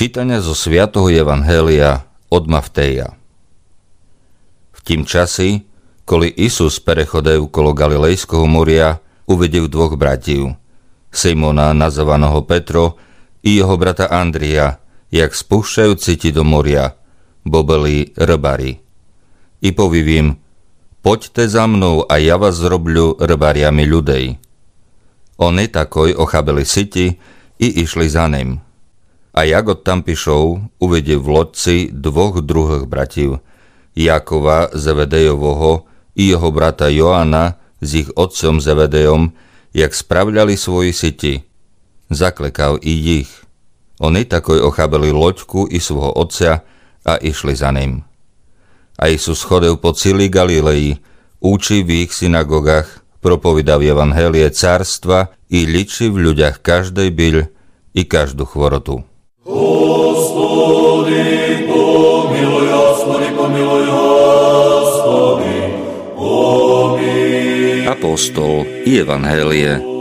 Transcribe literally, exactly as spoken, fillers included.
Čítania zo svätého Evanhélia od Mattheja. V tým časi, koli Isus perechodil kolo Galilejského moria, uvidel dvoch bratів, Simona, nazvaného Petro, i jeho brata Andrija, jak spúšťajú citi do moria, bo byli rybári. I povím im, poďte za mnou a ja vás zrobľu rybáriami ľudej. Oni takoj ochabili siti i išli za ním. A jak od tam pišov, uvidel v lodci dvoch druhých bratів, Jakova Zevedejovho i jeho brata Joana s ich otcom Zevedejom, jak spravľali svoji siti. Zaklekal i ich. Oni takoj ochabili loďku i svojho otca a išli za ním. A Isus chodil po celý Galilei, učí v ich synagogách, propovídal evanhélie cárstva i ličí v ľuďach každej byľ i každú chvorotu. Господи, помилуй, Господи, помилуй, Господи, помилуj. Apostol i evanhélie